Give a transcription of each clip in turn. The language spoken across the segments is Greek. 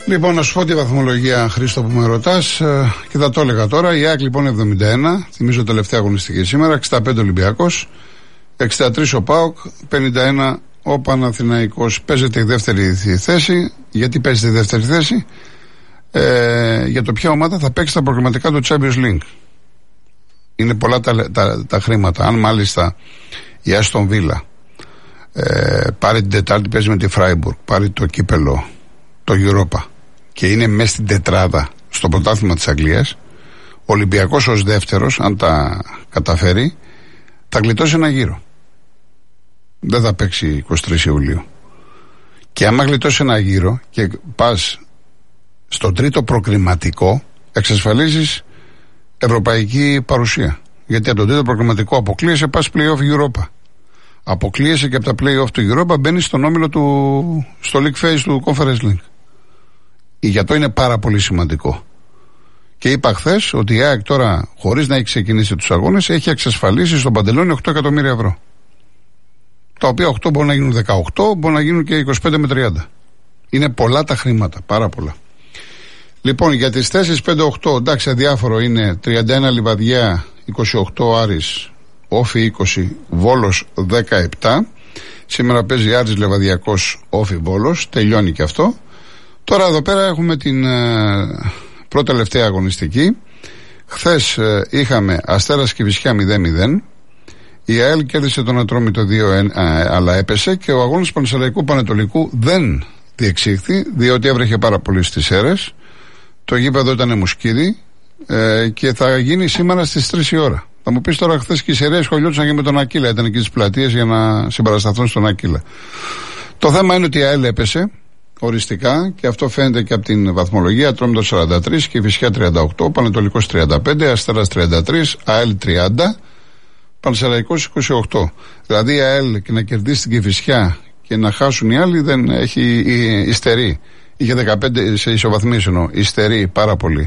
Λοιπόν, να σου πω τη βαθμολογία, Χρήστο, που με ρωτάς, και θα το έλεγα τώρα. Η ΑΕΚ λοιπόν 71, θυμίζω τελευταία αγωνιστική σήμερα, 65 Ολυμπιακός, 63 ο ΠΑΟΚ, 51 ο Παναθηναϊκός. Παίζεται η δεύτερη θέση. Γιατί παίζεται η δεύτερη θέση? Για το ποια ομάδα θα παίξει τα προγραμματικά του Champions League. Είναι πολλά τα χρήματα. Αν μάλιστα η Άστον Βίλα πάρει την Τετάρτη, παίζει με τη Φράιμπουργκ, πάρει το κύπελο, το Europa, και είναι μέσα στην τετράδα στο πρωτάθλημα της Αγγλίας, ο Ολυμπιακός ως δεύτερος, αν τα καταφέρει, θα γλιτώσει ένα γύρο. Δεν θα παίξει 23 Ιουλίου. Και άμα γλιτώσει ένα γύρο και πας στο τρίτο προκριματικό, εξασφαλίζεις ευρωπαϊκή παρουσία. Γιατί από το τρίτο προκριματικό αποκλείεσαι, πας play-off Europa. Αποκλείεσαι και από τα play-off του Europa, μπαίνεις στον όμιλο στο League Phase του Conference League. Γι' αυτό είναι πάρα πολύ σημαντικό. Και είπα χθες ότι η ΑΕΚ τώρα, χωρίς να έχει ξεκινήσει τους αγώνες, έχει εξασφαλίσει στον Παντελόνι 8 εκατομμύρια ευρώ. Τα οποία 8 μπορεί να γίνουν 18, μπορεί να γίνουν και 25 με 30. Είναι πολλά τα χρήματα, πάρα πολλά. Λοιπόν, για τις θέσεις 5-8, εντάξει, αδιάφορο είναι 31 Λιβαδιά, 28 Άρης, Όφι 20, Βόλος 17. Σήμερα παίζει Άρης Λεβαδιακός, Όφι Βόλος, τελειώνει και αυτό. Τώρα εδώ πέρα έχουμε την πρώτη τελευταία αγωνιστική. Χθες είχαμε Αστέρας Κηφισιά 0-0. Η ΑΕΛ κέρδισε τον Ατρόμητο 2-1, αλλά έπεσε, και ο αγώνας Πανσεραϊκού Πανετολικού δεν διεξήχθη, διότι έβρεχε πάρα πολύ στις Σέρρες. Το γήπεδο ήταν μουσκίδι και θα γίνει σήμερα στις 3 η ώρα. Θα μου πεις τώρα, χθες και οι Σερρές σχολιόντουσαν και με τον Ακύλα, ήταν εκεί στις πλατείες για να συμπαρασταθούν στον Ακύλα. Το θέμα είναι ότι η ΑΕΛ έπεσε οριστικά, και αυτό φαίνεται και από την βαθμολογία. Ατρόμητος 43, Κηφισιά 38, Πανετολικός 35, Αστέρας 33, ΑΕΛ 30, Πανσεραϊκός 28. Δηλαδή η ΑΕΛ και να κερδίσει την Κηφισιά και να χάσουν οι άλλοι δεν έχει, υστερεί. Είχε 15 σε ισοβαθμίες, εννοώ, υστερεί πάρα πολύ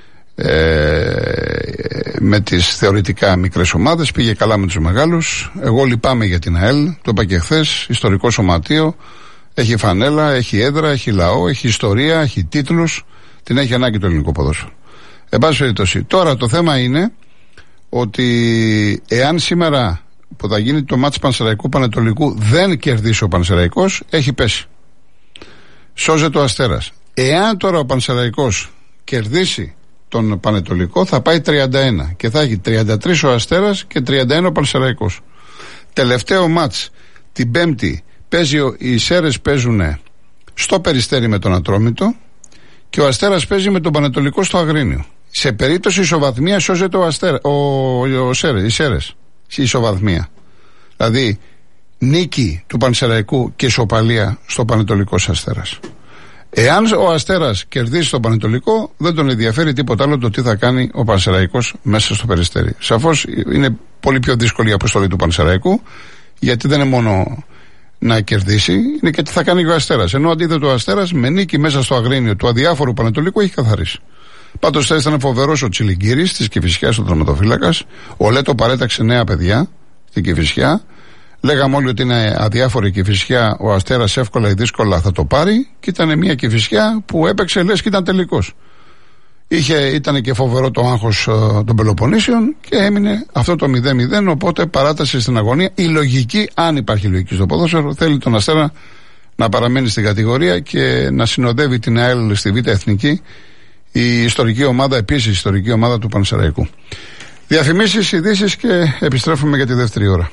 με τις θεωρητικά μικρές ομάδες. Πήγε καλά με τους μεγάλους. Εγώ λυπάμαι για την ΑΕΛ, το είπα και χθες, ιστορικό σωματείο, έχει φανέλα, έχει έδρα, έχει λαό, έχει ιστορία, έχει τίτλους, την έχει ανάγκη το ελληνικό ποδόσφαιρο. Εν πάση περιπτώσει, τώρα το θέμα είναι ότι εάν σήμερα που θα γίνει το μάτς Πανσεραϊκού Πανετολικού δεν κερδίσει ο Πανσεραϊκός, έχει πέσει. Σώζεται ο Αστέρας. Εάν τώρα ο Πανσεραϊκός κερδίσει τον Πανετολικό, θα πάει 31 και θα έχει 33 ο Αστέρας και 31 ο Πανσεραϊκός. Τελευταίο μάτς την Πέμπτη οι Σέρρες παίζουν στο Περιστέρι με τον Ατρόμητο και ο Αστέρας παίζει με τον Πανετολικό στο Αγρίνιο. Σε περίπτωση ισοβαθμία σώζεται οι Σέρρες. Η ισοβαθμία. Δηλαδή νίκη του Πανσεραϊκού και ισοπαλία στο Πανετολικός Αστέρας. Εάν ο Αστέρας κερδίσει τον Πανετολικό, δεν τον ενδιαφέρει τίποτα άλλο το τι θα κάνει ο Πανσεραϊκός μέσα στο Περιστέρι. Σαφώς είναι πολύ πιο δύσκολη η αποστολή του Πανσεραϊκού, γιατί δεν είναι μόνο να κερδίσει, είναι και τι θα κάνει ο Αστέρας. Ενώ αντίθετα ο Αστέρας με νίκη μέσα στο Αγρίνιο του αδιάφορου Πανετολικού έχει καθαρίσει. Πάντως θα ήταν φοβερός ο Τσιλιγκύρης της Κηφισιάς, ο τερματοφύλακας. Ο Λέτο παρέταξε νέα παιδιά στην Κηφισιά. Λέγαμε όλοι ότι είναι αδιάφορη η Κηφισιά, ο Αστέρας εύκολα ή δύσκολα θα το πάρει, και ήταν μια Κηφισιά που έπαιξε λες και ήταν τελικός. Ήταν και φοβερό το άγχος των Πελοποννήσιων και έμεινε αυτό το 0-0, οπότε παράταση στην αγωνία. Η λογική, αν υπάρχει λογική στο ποδόσφαιρο, θέλει τον Αστέρα να παραμένει στην κατηγορία και να συνοδεύει την ΑΕΛ στη Β' Εθνική, η ιστορική ομάδα, επίσης η ιστορική ομάδα του Πανσεραϊκού. Διαφημίσεις, ειδήσεις και επιστρέφουμε για τη δεύτερη ώρα.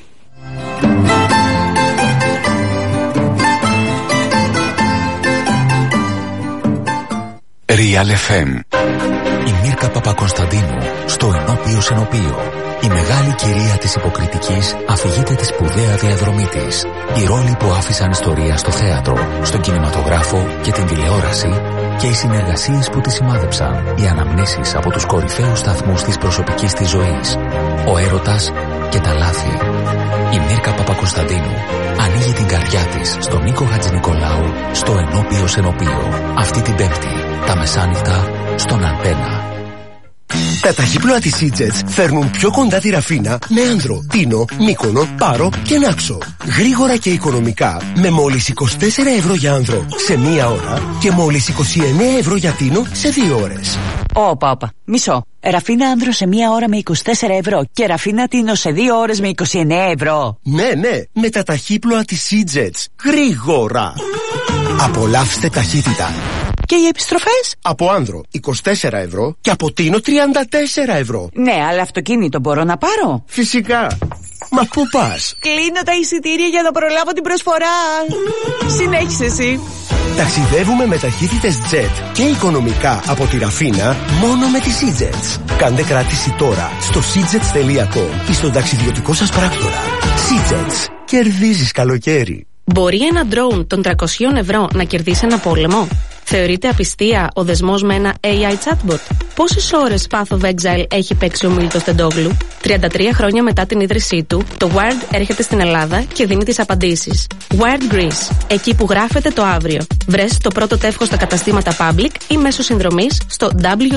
Real FM. Η Μίρκα Παπακοσταντίνου στο ενώπιο σενοπείο. Η μεγάλη κυρία της υποκριτικής αφηγείται τη σπουδαία διαδρομή της. Οι ρόλοι που άφησαν ιστορία στο θέατρο, στον κινηματογράφο και την τηλεόραση, και οι συνεργασίες που τη σημάδεψαν. Οι αναμνήσεις από τους κορυφαίους σταθμούς της προσωπικής της ζωής. Ο έρωτας και τα λάθη. Η Μίρκα Παπακοσταντίνου ανοίγει την καρδιά της στον Νίκο Χατζηνικολάου στο ενώπιο σενοπείο. Αυτή την Πέμπτη, τα μεσάνυχτα, στον Αντένα. Τα ταχύπλοα της Eatjets φέρνουν πιο κοντά τη Ραφίνα με Άνδρο, Τίνο, Μύκονο, Πάρο και Νάξο. Γρήγορα και οικονομικά με μόλις 24 ευρώ για Άνδρο σε 1 ώρα και μόλις 29 ευρώ για Τίνο σε 2 ώρες. Όπα, μισό. Ραφίνα Άνδρο σε 1 ώρα με 24 ευρώ και Ραφίνα Τίνο σε 2 ώρες με 29 ευρώ. Ναι, με τα ταχύπλοα της Eatjets. Γρήγορα. Απολαύστε ταχύτητα. Και οι επιστροφές? Από Άνδρο 24 ευρώ και από Τίνο 34 ευρώ. Ναι, αλλά αυτοκίνητο μπορώ να πάρω? Φυσικά. Μα πού πας? Κλείνω τα εισιτήρια για να προλάβω την προσφορά. Συνέχισε εσύ. Ταξιδεύουμε με ταχύτητες jet και οικονομικά από τη Ραφίνα μόνο με τις Eatjets. Κάντε κράτηση τώρα στο seatjets.com ή στον ταξιδιωτικό σας πράκτορα. Eatjets. Κερδίζεις καλοκαίρι. Μπορεί ένα ντρόουν των 300 ευρώ να κερδίσει ένα πόλεμο? Θεωρείται απιστία ο δεσμός με ένα AI chatbot? Πόσες ώρες Path of Exile έχει παίξει ο Μίλτος Τεντόγλου? 33 χρόνια μετά την ίδρυσή του, το Wired έρχεται στην Ελλάδα και δίνει τις απαντήσεις. Wired Greece, εκεί που γράφεται το αύριο. Βρες το πρώτο τεύχος στα καταστήματα Public ή μέσω συνδρομής στο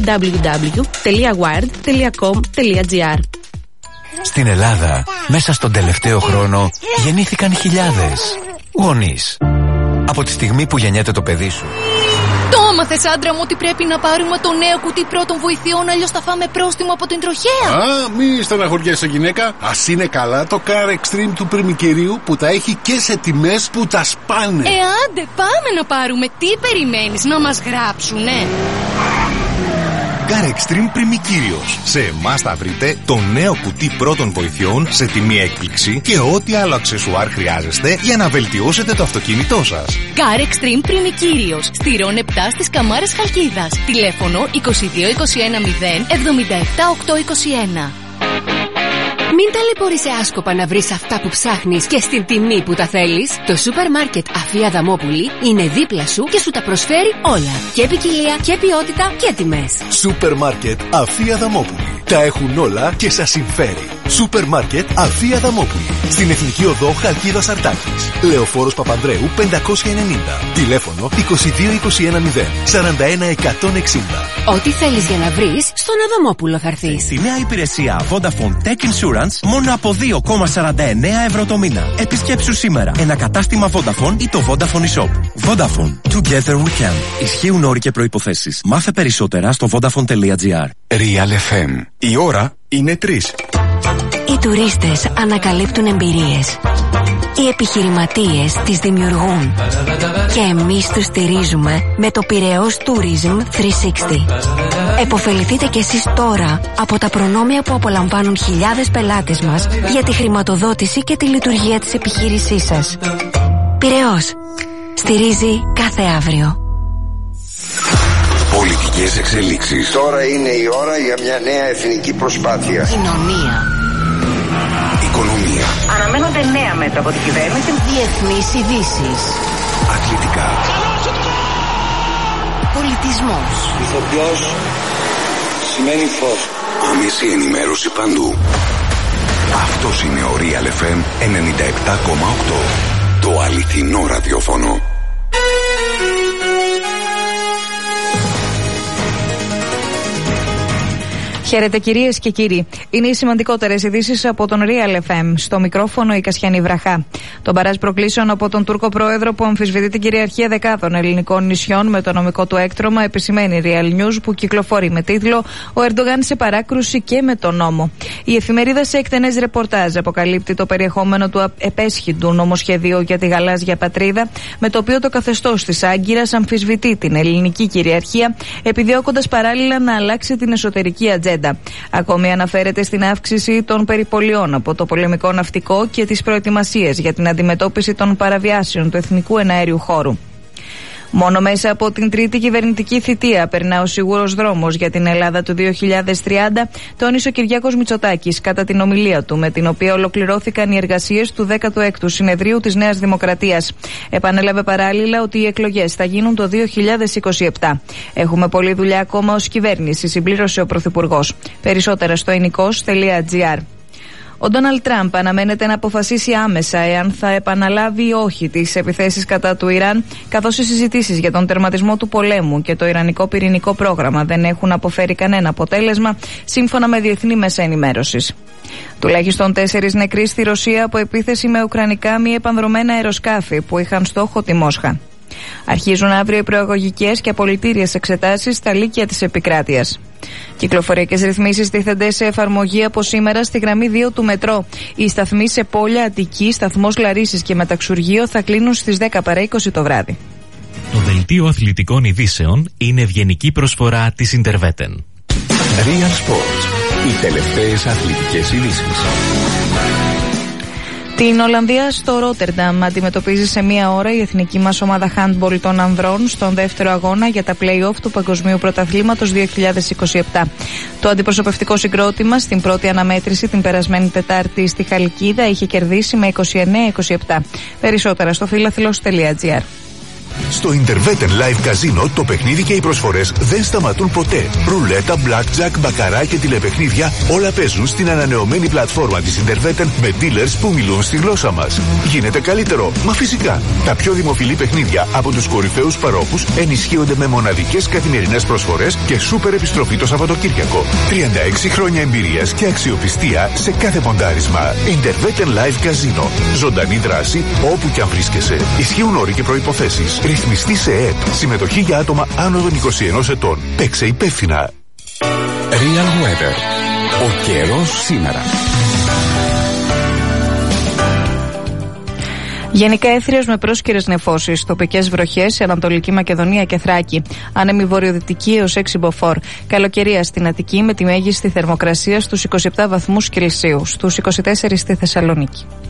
www.wired.com.gr. Στην Ελλάδα, μέσα στον τελευταίο χρόνο, γεννήθηκαν χιλιάδες γονείς. Από τη στιγμή που γεννιέται το παιδί σου. Το έμαθες, άντρα μου, ότι πρέπει να πάρουμε το νέο κουτί πρώτων βοηθειών, αλλιώς θα φάμε πρόστιμο από την τροχέα. Μη στεναχωριέσαι, γυναίκα. Ας είναι καλά το Car Extreme του Πριμικυρίου που τα έχει και σε τιμές που τα σπάνε. Άντε, πάμε να πάρουμε. Τι περιμένεις, να μας γράψουνε? Car Extreme Πριμικύριος. Σε εμάς θα βρείτε το νέο κουτί πρώτων βοηθειών σε τιμή έκπληξη και ό,τι άλλο αξεσουάρ χρειάζεστε για να βελτιώσετε το αυτοκίνητό σας. Car Extreme Πριμικύριος. Στηρών 7 στις Καμάρες Χαλκίδας. Τηλέφωνο 22 21 0 77 821. Μην ταλαιπωρείσαι άσκοπα να βρεις αυτά που ψάχνεις και στην τιμή που τα θέλεις. Το σούπερ μάρκετ Αφία Δαμόπουλη είναι δίπλα σου και σου τα προσφέρει όλα. Και ποικιλία και ποιότητα και τιμές. Σούπερ μάρκετ Αφία Δαμόπουλη. Τα έχουν όλα και σας συμφέρει. Σούπερ μάρκετ Αφία Δαμόπουλη. Στην Εθνική Οδό Χαλκίδας Αρτάκης. Λεωφόρος Παπανδρέου 590. Τηλέφωνο 22 21 0 41 160. Ό,τι θέλεις για να βρεις, στον Αδαμόπουλο θα έρθεις. Στη νέα υπηρεσία Vodafone Tech Insurance μόνο από 2,49 ευρώ το μήνα. Επισκέψου σήμερα ένα κατάστημα Vodafone ή το Vodafone eShop. Vodafone. Together we can. Ισχύουν όροι και προϋποθέσεις. Μάθε περισσότερα στο vodafone.gr. Real FM. Η ώρα είναι 3. Οι τουρίστες ανακαλύπτουν εμπειρίες. Οι επιχειρηματίες τις δημιουργούν. Και εμείς τους στηρίζουμε με το Πειραιώς Tourism 360. Εποφεληθείτε κι εσείς τώρα από τα προνόμια που απολαμβάνουν χιλιάδες πελάτες μας για τη χρηματοδότηση και τη λειτουργία της επιχείρησής σας. Πειραιώς. Στηρίζει κάθε αύριο. Πολιτικές εξελίξεις. Τώρα είναι η ώρα για μια νέα εθνική προσπάθεια. Κοινωνία. Οικονομία. Αναμένονται νέα μέτρα από την κυβέρνηση. Διεθνείς ειδήσεις. Αθλητικά. Πολιτισμός. Ηθοποιός σημαίνει φως. Άμεση ενημέρωση παντού. Αυτός είναι ο Real FM 97,8. Το αληθινό ραδιόφωνο. Χαίρετε κυρίες και κύριοι. Είναι οι σημαντικότερες ειδήσεις από τον Real FM. Στο μικρόφωνο η Κασιανή Βραχά. Το μπαράζ προκλήσεων από τον Τούρκο πρόεδρο που αμφισβητεί την κυριαρχία δεκάδων ελληνικών νησιών με το νομικό του έκτρωμα επισημαίνει Real News που κυκλοφορεί με τίτλο «Ο Ερντογάν σε παράκρουση και με τον νόμο». Η εφημερίδα σε εκτενές ρεπορτάζ αποκαλύπτει το περιεχόμενο του επέσχυντου νομοσχεδίου για τη γαλάζια πατρίδα, με το οποίο το καθεστώς της Άγκυρας αμφισβητεί την ελληνική κυριαρχία, επιδιώκοντας παράλληλα να αλλάξει την εσωτερική ατζέντα. Ακόμη αναφέρεται στην αύξηση των περιπολιών από το πολεμικό ναυτικό και τις προετοιμασίες για την αντιμετώπιση των παραβιάσεων του εθνικού εναέριου χώρου. Μόνο μέσα από την τρίτη κυβερνητική θητεία περνά ο σίγουρος δρόμος για την Ελλάδα του 2030, τόνισε ο Κυριάκος Μητσοτάκης κατά την ομιλία του, με την οποία ολοκληρώθηκαν οι εργασίες του 16ου Συνεδρίου της Νέας Δημοκρατίας. Επανέλαβε παράλληλα ότι οι εκλογές θα γίνουν το 2027. Έχουμε πολλή δουλειά ακόμα ως κυβέρνηση, συμπλήρωσε ο Πρωθυπουργός. Περισσότερα στο ενικός.gr. Ο Ντόναλντ Τραμπ αναμένεται να αποφασίσει άμεσα εάν θα επαναλάβει ή όχι τις επιθέσεις κατά του Ιράν, καθώς οι συζητήσεις για τον τερματισμό του πολέμου και το ιρανικό πυρηνικό πρόγραμμα δεν έχουν αποφέρει κανένα αποτέλεσμα, σύμφωνα με διεθνή μέσα ενημέρωσης. Τουλάχιστον 4 νεκροί στη Ρωσία από επίθεση με ουκρανικά μη επανδρωμένα αεροσκάφη που είχαν στόχο τη Μόσχα. Αρχίζουν αύριο οι προαγωγικές και απολυτήριες εξετάσεις στα λύκεια της επικράτειας. Κυκλοφοριακές ρυθμίσεις τίθενται σε εφαρμογή από σήμερα στη γραμμή 2 του μετρό. Οι σταθμοί σε Πόλια, Αττική, σταθμός Λαρίσης και Μεταξουργείο θα κλείνουν στις 10 παρά 20 το βράδυ. Το δελτίο αθλητικών ειδήσεων είναι ευγενική προσφορά της Interveten. Real Sports. Οι τελευταίες αθλητικές ειδήσεις. Την Ολλανδία στο Ρότερνταμ αντιμετωπίζει σε μία ώρα η εθνική μας ομάδα handball των ανδρών στον δεύτερο αγώνα για τα play-off του Παγκοσμίου Πρωταθλήματος 2027. Το αντιπροσωπευτικό συγκρότημα στην πρώτη αναμέτρηση την περασμένη Τετάρτη στη Χαλκίδα είχε κερδίσει με 29-27. Περισσότερα στο φιλαθλός.gr. Στο Interveten Live Casino το παιχνίδι και οι προσφορές δεν σταματούν ποτέ. Ρουλέτα, blackjack, μπακαρά και τηλεπαιχνίδια όλα παίζουν στην ανανεωμένη πλατφόρμα της Interveten με dealers που μιλούν στη γλώσσα μας. Γίνεται καλύτερο, μα φυσικά. Τα πιο δημοφιλή παιχνίδια από τους κορυφαίους παρόχους ενισχύονται με μοναδικές καθημερινές προσφορές και σούπερ επιστροφή το Σαββατοκύριακο. 36 χρόνια εμπειρίας και αξιοπιστία σε κάθε ποντάρισμα. Interveten Live Casino. Ζωντανή δράση όπου και αν βρίσκεσαι. Ισχύουν όροι και προϋποθέσεις. Ρυθμιστή σε ΕΕΠ. Συμμετοχή για άτομα άνω των 21 ετών. Παίξε υπεύθυνα. Real Weather. Ο καιρός σήμερα. Γενικά έθριος με πρόσκαιρες νεφώσεις, τοπικές βροχές σε Ανατολική Μακεδονία και Θράκη. Άνεμη βορειοδυτική έως 6 μποφόρ. Καλοκαιρία στην Αττική με τη μέγιστη θερμοκρασία στους 27 βαθμούς Κελσίου, στους 24 στη Θεσσαλονίκη.